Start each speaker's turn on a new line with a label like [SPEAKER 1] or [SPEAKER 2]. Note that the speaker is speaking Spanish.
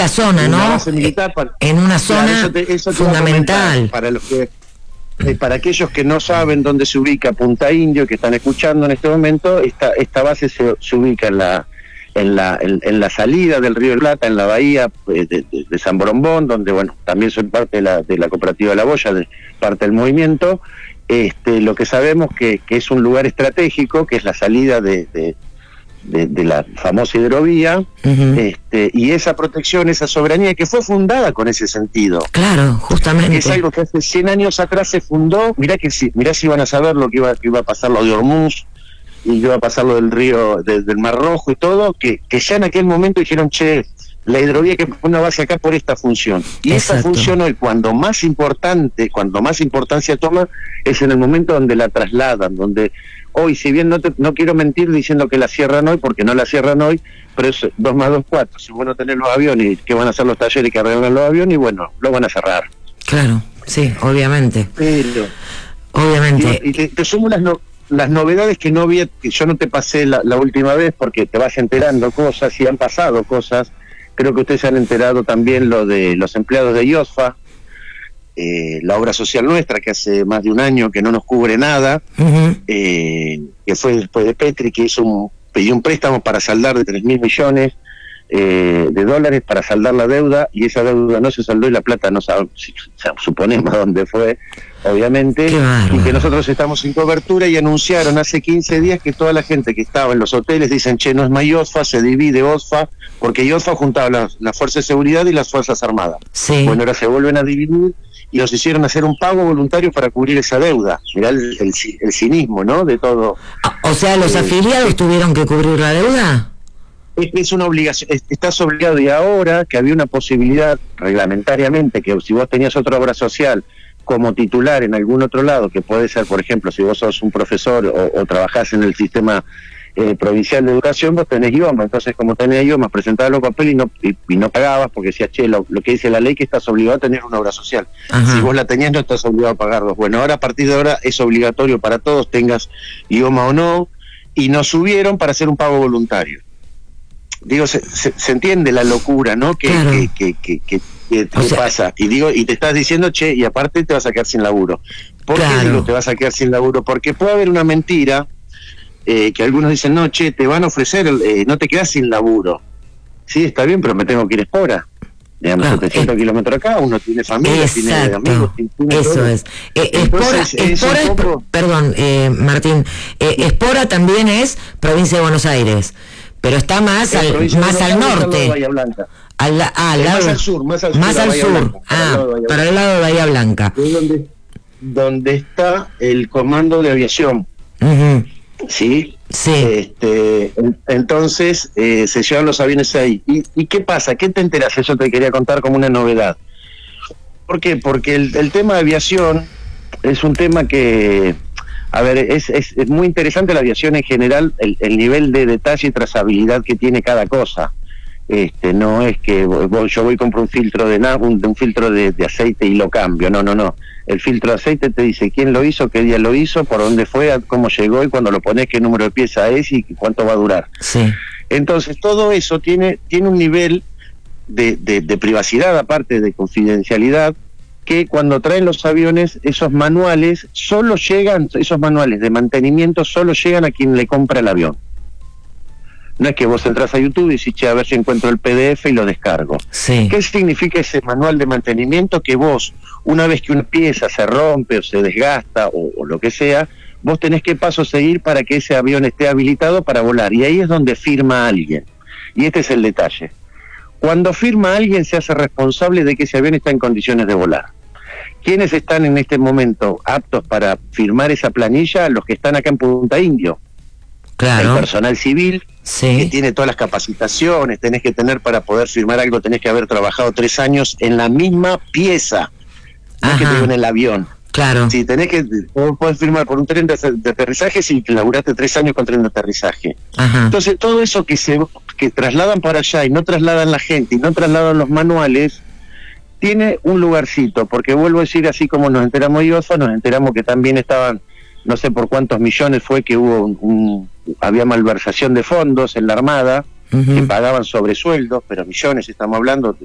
[SPEAKER 1] la zona, ¿no?
[SPEAKER 2] Una base militar
[SPEAKER 1] en una zona
[SPEAKER 2] claro, eso te
[SPEAKER 1] fundamental.
[SPEAKER 2] Para los que para aquellos que no saben dónde se ubica Punta Indio, que están escuchando en este momento, esta base se ubica en la salida del Río de la Plata, en la bahía de San Borombón, donde, bueno, también soy parte de la cooperativa de La Boya, parte del movimiento. Lo que sabemos que es un lugar estratégico, que es la salida de la famosa hidrovía, y esa protección, esa soberanía que fue fundada con ese sentido.
[SPEAKER 1] Claro, justamente.
[SPEAKER 2] Es algo que hace 100 años atrás se fundó. Mirá si iban a saber lo que iba a pasar, lo de Hormuz, y que iba a pasar lo del río, del Mar Rojo y todo, que ya en aquel momento dijeron, che, la hidrovía que pone una base acá por esta función. Y esa función hoy, cuando más importancia toma, es en el momento donde la trasladan, donde hoy, si bien no quiero mentir diciendo que la cierran hoy, porque no la cierran hoy, pero es 2 más 2, 4. Si vos no tenés los aviones, ¿qué van a hacer los talleres que arreglan los aviones? Y bueno, lo van a cerrar.
[SPEAKER 1] Claro, sí, obviamente.
[SPEAKER 2] Pero,
[SPEAKER 1] obviamente.
[SPEAKER 2] Y te sumo las novedades que no había, que yo no te pasé la última vez, porque te vas enterando cosas y han pasado cosas. Creo que ustedes se han enterado también lo de los empleados de IOSFA, la obra social nuestra, que hace más de un año que no nos cubre nada, que fue después de Petri, que pidió un préstamo para saldar de 3.000 millones de dólares para saldar la deuda, y esa deuda no se saldó y la plata no sabemos, suponemos dónde fue, obviamente, y que nosotros estamos sin cobertura, y anunciaron hace 15 días que toda la gente que estaba en los hoteles dicen, che, no es más IOSFA, se divide OSFA, porque IOSFA juntaba las fuerzas de seguridad y las fuerzas armadas.
[SPEAKER 1] Sí.
[SPEAKER 2] Bueno, ahora se vuelven a dividir y nos hicieron hacer un pago voluntario para cubrir esa deuda. Mirá el cinismo, ¿no?, de todo.
[SPEAKER 1] O sea, ¿los afiliados tuvieron que cubrir la deuda?
[SPEAKER 2] Es una obligación, estás obligado, y ahora que había una posibilidad reglamentariamente, que si vos tenías otra obra social como titular en algún otro lado, que puede ser, por ejemplo, si vos sos un profesor o trabajás en el sistema provincial de educación, vos tenés IOMA. Entonces, como tenés IOMA, presentabas los papeles y no pagabas, porque decías, che, lo que dice la ley, que estás obligado a tener una obra social. Si vos la tenías, no estás obligado a pagar dos. Bueno, ahora, a partir de ahora, es obligatorio para todos, tengas IOMA o no, y nos subieron para hacer un pago voluntario. Digo, se entiende la locura, ¿no?, que pasa. Y te estás diciendo, che, y aparte te vas a quedar sin laburo. ¿Por qué digo te vas a quedar sin laburo? Porque puede haber una mentira, que algunos dicen, no, che, te van a ofrecer, no te quedas sin laburo. Sí, está bien, pero me tengo que ir a Espora. Digamos, 700 kilómetros acá, uno tiene familia, tiene amigos, tiene
[SPEAKER 1] eso todo. Espora, perdón, Martín, Espora también es provincia de Buenos Aires, pero está más al norte.
[SPEAKER 2] Más al sur.
[SPEAKER 1] Para el lado de Bahía Blanca.
[SPEAKER 2] Es donde está el comando de aviación. ¿Sí?
[SPEAKER 1] Sí.
[SPEAKER 2] Entonces se llevan los aviones ahí. ¿Y qué pasa? ¿Qué te enteras? Eso te quería contar como una novedad. ¿Por qué? Porque el tema de aviación es un tema que, a ver, es muy interesante la aviación en general, el nivel de detalle y trazabilidad que tiene cada cosa. No es que yo voy y compro un filtro un filtro de aceite y lo cambio. No. El filtro de aceite te dice quién lo hizo, qué día lo hizo, por dónde fue, cómo llegó, y cuando lo pones qué número de pieza es y cuánto va a durar.
[SPEAKER 1] Sí.
[SPEAKER 2] Entonces todo eso tiene un nivel de privacidad, aparte de confidencialidad, que cuando traen los aviones, esos manuales de mantenimiento solo llegan a quien le compra el avión. No es que vos entras a YouTube y decís, che, a ver si encuentro el PDF y lo descargo.
[SPEAKER 1] Sí.
[SPEAKER 2] ¿Qué significa ese manual de mantenimiento? Que vos, una vez que una pieza se rompe o se desgasta o lo que sea, vos tenés qué paso seguir para que ese avión esté habilitado para volar. Y ahí es donde firma alguien. Y este es el detalle. Cuando firma alguien, se hace responsable de que ese avión está en condiciones de volar. ¿Quiénes están en este momento aptos para firmar esa planilla? Los que están acá en Punta Indio.
[SPEAKER 1] Claro.
[SPEAKER 2] El personal civil, que tiene todas las capacitaciones, tenés que tener para poder firmar algo, tenés que haber trabajado 3 años en la misma pieza, no es que te digo en el avión.
[SPEAKER 1] Claro.
[SPEAKER 2] Si tenés que, vos podés firmar por un tren de aterrizaje si laburaste 3 años con tren de aterrizaje. Entonces todo eso que trasladan para allá y no trasladan la gente y no trasladan los manuales, tiene un lugarcito, porque vuelvo a decir, así como nos enteramos de IOSFA, nos enteramos que también estaban, no sé por cuántos millones fue que hubo había malversación de fondos en la Armada, que pagaban sobresueldos, pero millones estamos hablando,